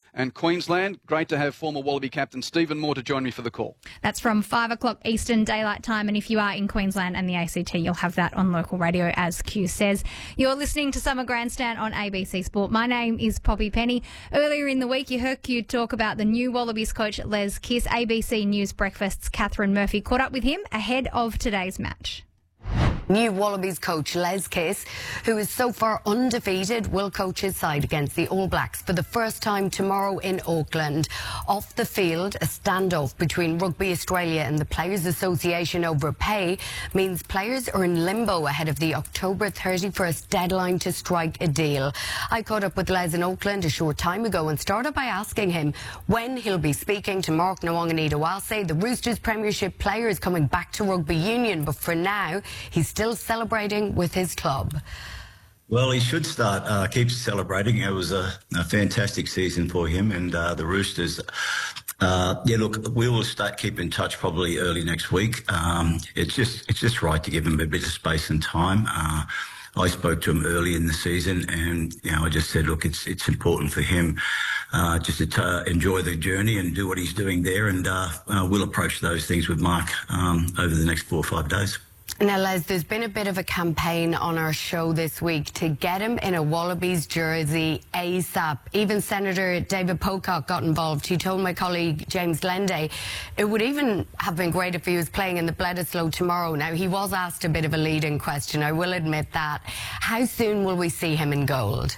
and Queensland. Great to have former Wallaby captain Stephen Moore to join me for the call. That's from 5 o'clock Eastern Daylight Time, and if you are in Queensland and the ACT, you'll have that on local radio, as Q says. You're listening to Summer Grandstand on ABC Sport. My name is Poppy Penny. Earlier in the week, you heard Q talk about the new Wallabies coach, Les Kiss. ABC News Breakfast's Catherine Murphy caught up with him ahead of today's match. New Wallabies coach Les Kiss, who is so far undefeated, will coach his side against the All Blacks for the first time tomorrow in Auckland. Off the field, a standoff between Rugby Australia and the Players Association over pay means players are in limbo ahead of the October 31st deadline to strike a deal. I caught up with Les in Auckland a short time ago and started by asking him when he'll be speaking to Mark Nawaqanitawase. The Roosters Premiership player is coming back to rugby union, but for now, he's still celebrating with his club. Well, he should start, keep celebrating. It was a fantastic season for him and the Roosters. Yeah, look, we will keep in touch probably early next week. It's just right to give him a bit of space and time. I spoke to him early in the season, and I just said, look, it's important for him just to enjoy the journey and do what he's doing there, and we'll approach those things with Mark over the next 4 or 5 days. Now, Les, there's been a bit of a campaign on our show this week to get him in a Wallabies jersey ASAP. Even Senator David Pocock got involved. He told my colleague James Glenday it would even have been great if he was playing in the Bledisloe tomorrow. Now, he was asked a bit of a leading question, I will admit that. How soon will we see him in gold?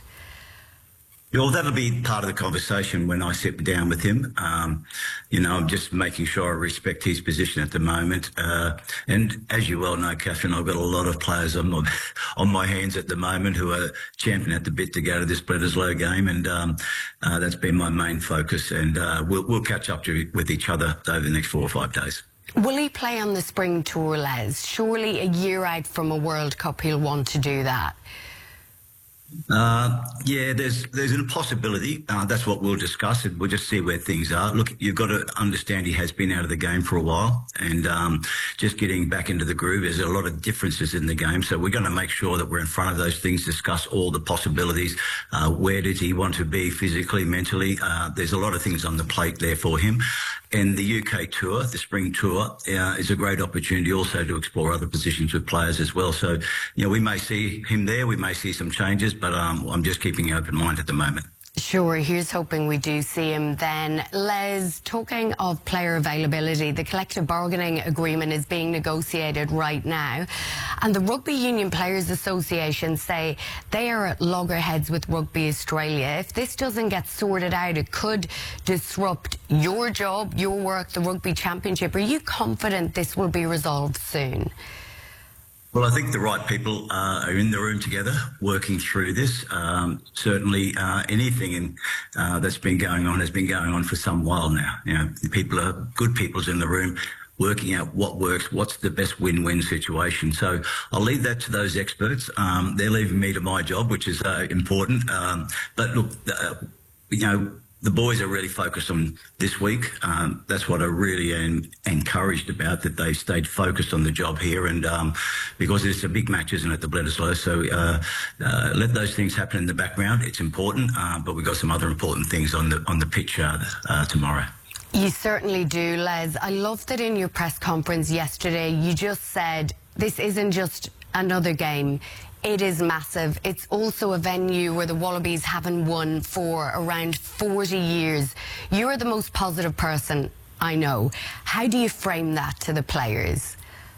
Well, that'll be part of the conversation when I sit down with him. I'm just making sure I respect his position at the moment. And as you well know, Catherine, I've got a lot of players on my hands at the moment who are champing at the bit to go to this Bledisloe game, and that's been my main focus. And we'll catch up with each other over the next 4 or 5 days. Will he play on the spring tour, Les? Surely a year out from a World Cup he'll want to do that. Yeah, there's a possibility. That's what we'll discuss, and we'll just see where things are. Look, you've got to understand he has been out of the game for a while, and just getting back into the groove. There's a lot of differences in the game, so we're going to make sure that we're in front of those things, discuss all the possibilities. Where did he want to be physically, mentally? There's a lot of things on the plate there for him. And the UK tour, the spring tour, is a great opportunity also to explore other positions with players as well. So, we may see him there, we may see some changes, but I'm just keeping an open mind at the moment. Sure, here's hoping we do see him then. Les, talking of player availability, the collective bargaining agreement is being negotiated right now, and the Rugby Union Players Association say they are at loggerheads with Rugby Australia. If this doesn't get sorted out, it could disrupt your job, your work, the Rugby Championship. Are you confident this will be resolved soon? Well, I think the right people are in the room together working through this. Certainly anything that's been going on has been going on for some while now. People are good people's in the room working out what works, what's the best win-win situation. So I'll leave that to those experts. They're leaving me to my job, which is important. But look, the boys are really focused on this week. That's what I really am encouraged about, that they stayed focused on the job here, and because it's a big match, isn't it, the Bledisloe? So let those things happen in the background. It's important, but we've got some other important things on the pitch tomorrow. You certainly do, Les. I loved that in your press conference yesterday, you just said this isn't just another game. It is massive. It's also a venue where the Wallabies haven't won for around 40 years. You're the most positive person I know. How do you frame that to the players?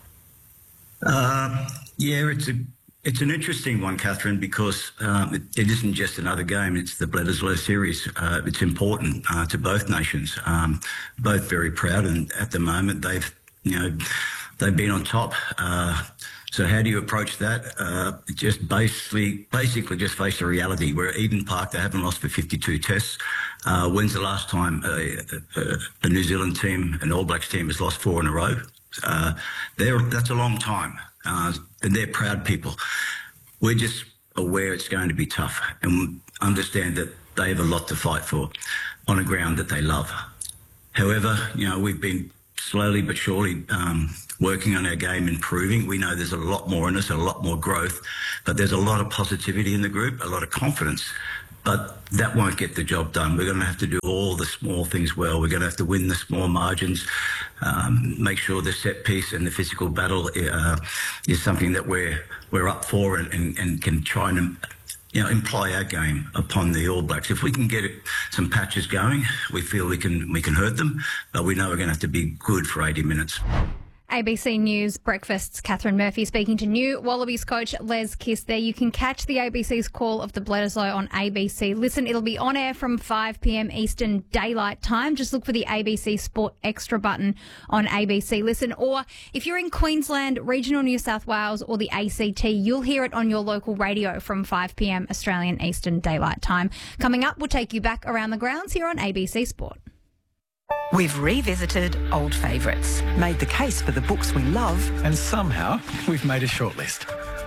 Yeah, it's an interesting one, Catherine, because it isn't just another game. It's the Bledisloe series. It's important to both nations. Both very proud, and at the moment they've been on top. So how do you approach that? Just basically just face the reality. We're at Eden Park. They haven't lost for 52 tests. When's the last time a New Zealand team, an All Blacks team, has lost 4 in a row? That's a long time. And they're proud people. We're just aware it's going to be tough, and understand that they have a lot to fight for on a ground that they love. However, we've been slowly but surely working on our game, improving. We know there's a lot more in us, a lot more growth, but there's a lot of positivity in the group, a lot of confidence. but that won't get the job done. We're going to have to do all the small things well. We're going to have to win the small margins, make sure the set piece and the physical battle is something that we're up for and can try and imply our game upon the All Blacks. If we can get some patches going, we feel we can hurt them, but we know we're going to have to be good for 80 minutes. ABC News Breakfast's Catherine Murphy speaking to new Wallabies coach Les Kiss there. You can catch the ABC's Call of the Bledisloe on ABC. Listen, it'll be on air from 5 p.m. Eastern Daylight Time. Just look for the ABC Sport Extra button on ABC Listen. Or if you're in Queensland, regional New South Wales or the ACT, you'll hear it on your local radio from 5 p.m. Australian Eastern Daylight Time. Coming up, we'll take you back around the grounds here on ABC Sport. We've revisited old favourites, made the case for the books we love, and somehow we've made a shortlist.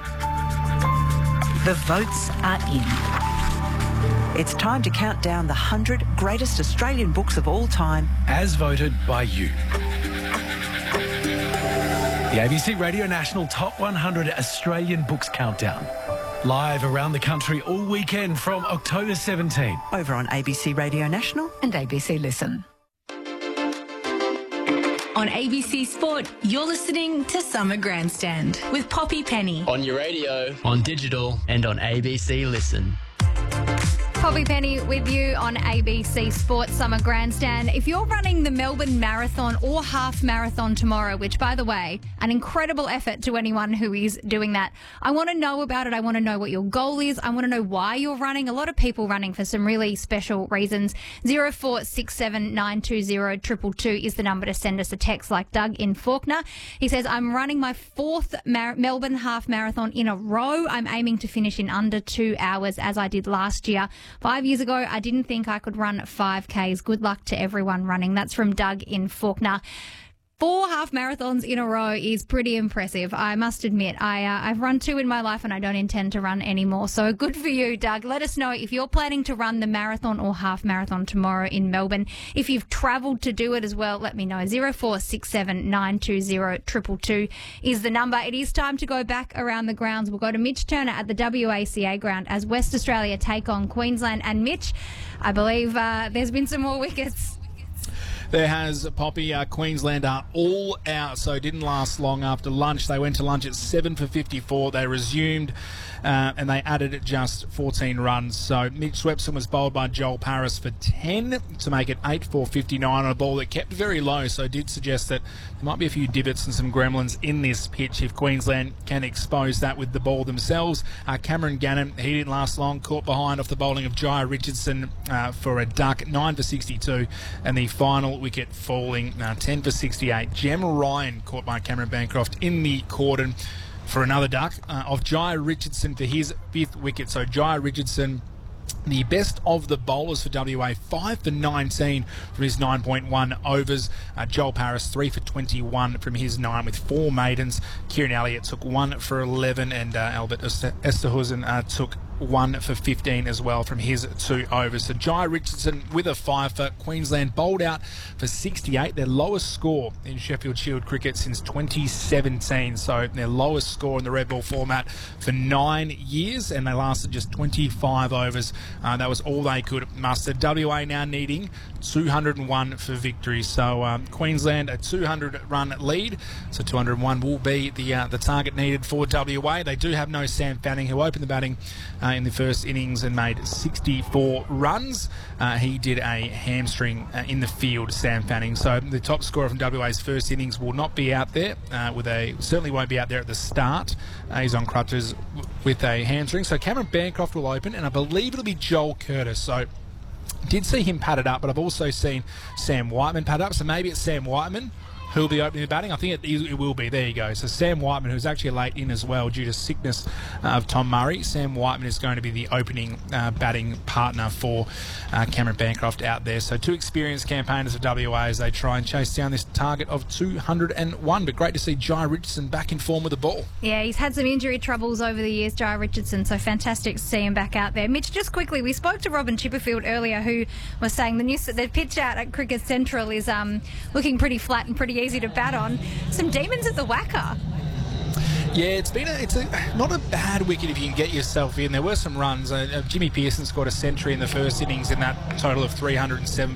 The votes are in. It's time to count down the 100 greatest Australian books of all time. As voted by you. The ABC Radio National Top 100 Australian Books Countdown. Live around the country all weekend from October 17. Over on ABC Radio National and ABC Listen. On ABC Sport, you're listening to Summer Grandstand with Poppy Penny. On your radio, on digital, and on ABC Listen. Poppy Penny with you on ABC Sports Summer Grandstand. If you're running the Melbourne Marathon or half marathon tomorrow, which, by the way, an incredible effort to anyone who is doing that, I want to know about it. I want to know what your goal is. I want to know why you're running. A lot of people running for some really special reasons. 0467 920 222 is the number to send us a text, like Doug in Fawkner. He says, I'm running my fourth Melbourne half marathon in a row. I'm aiming to finish in under 2 hours, as I did last year. 5 years ago, I didn't think I could run 5Ks. Good luck to everyone running. That's from Doug in Fawkner. 4 half marathons in a row is pretty impressive, I must admit. I've run 2 in my life and I don't intend to run any more. So good for you, Doug. Let us know if you're planning to run the marathon or half marathon tomorrow in Melbourne. If you've travelled to do it as well, let me know. 0467 920 222 is the number. It is time to go back around the grounds. We'll go to Mitch Turner at the WACA ground as West Australia take on Queensland. And Mitch, I believe there's been some more wickets. There has, Poppy. Queensland are all out, so it didn't last long after lunch. They went to lunch at 7 for 54. They resumed and they added just 14 runs. So Mitch Swepson was bowled by Joel Paris for 10 to make it 8 for 59 on a ball that kept very low. So it did suggest that there might be a few divots and some gremlins in this pitch if Queensland can expose that with the ball themselves. Cameron Gannon, he didn't last long, caught behind off the bowling of Jai Richardson for a duck, 9 for 62, and the final wicket falling 10 for 68. Jem Ryan caught by Cameron Bancroft in the cordon for another duck of Jai Richardson for his 5th wicket. So Jai Richardson, the best of the bowlers for WA, 5 for 19 from his 9.1 overs. Joel Paris, 3 for 21 from his 9 with 4 maidens. Kieran Elliott took 1 for 11 and Albert Esterhuizen took 1 for 15 as well from his 2 overs. So Jai Richardson with a 5 for Queensland, bowled out for 68, their lowest score in Sheffield Shield cricket since 2017. So their lowest score in the red ball format for 9 years, and they lasted just 25 overs. That was all they could muster. WA now needing 201 for victory. So Queensland a 200-run lead. So 201 will be the target needed for WA. They do have no Sam Fanning, who opened the batting in the first innings and made 64 runs. He did a hamstring in the field, Sam Fanning. So the top scorer from WA's first innings will not be out there. Certainly won't be out there at the start. He's on crutches with a hamstring. So Cameron Bancroft will open, and I believe it'll be Joel Curtis. So did see him padded up, but I've also seen Sam Whiteman padded up. So maybe it's Sam Whiteman who'll be opening the batting. I think it will be. There you go. So Sam Whiteman, who's actually late in as well due to sickness of Tom Murray. Sam Whiteman is going to be the opening batting partner for Cameron Bancroft out there. So 2 experienced campaigners of WA as they try and chase down this target of 201. But great to see Jai Richardson back in form with the ball. Yeah, he's had some injury troubles over the years, Jai Richardson, so fantastic to see him back out there. Mitch, just quickly, we spoke to Robin Chipperfield earlier, who was saying the pitch out at Cricket Central is looking pretty flat and pretty easy to bat on. Some demons at the Wacker. Yeah, it's not a bad wicket if you can get yourself in. There were some runs. Jimmy Pearson scored a century in the first innings in that total of 307